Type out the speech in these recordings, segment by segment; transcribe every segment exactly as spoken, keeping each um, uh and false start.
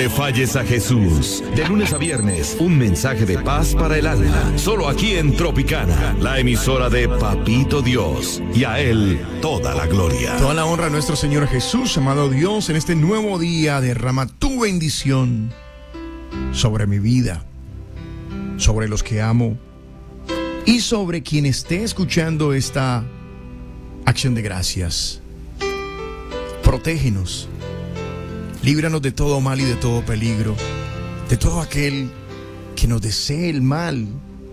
le falles a Jesús. De lunes a viernes, un mensaje de paz para el alma. Solo aquí en Tropicana, la emisora de Papito Dios. Y a Él toda la gloria. Toda la honra a nuestro Señor Jesús, amado Dios. En este nuevo día derrama tu bendición sobre mi vida, sobre los que amo y sobre quien esté escuchando esta acción de gracias. Protégenos, líbranos de todo mal y de todo peligro, de todo aquel que nos desee el mal.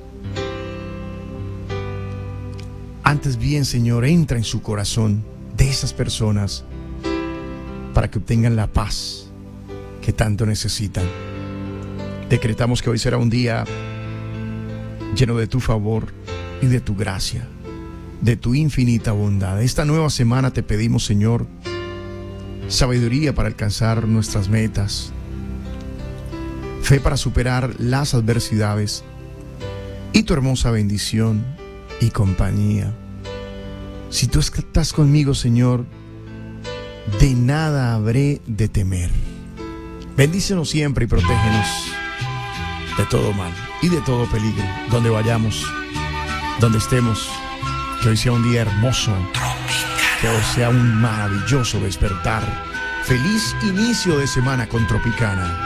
Antes bien, Señor, entra en su corazón de esas personas para que obtengan la paz que tanto necesitan. Decretamos que hoy será un día lleno de tu favor y de tu gracia, de tu infinita bondad. Esta nueva semana te pedimos, Señor, sabiduría para alcanzar nuestras metas, fe para superar las adversidades y tu hermosa bendición y compañía. Si tú estás conmigo, Señor, de nada habré de temer. Bendícenos siempre y protégenos de todo mal y de todo peligro, donde vayamos, donde estemos. Que hoy sea un día hermoso, que hoy sea un maravilloso despertar. Feliz inicio de semana con Tropicana.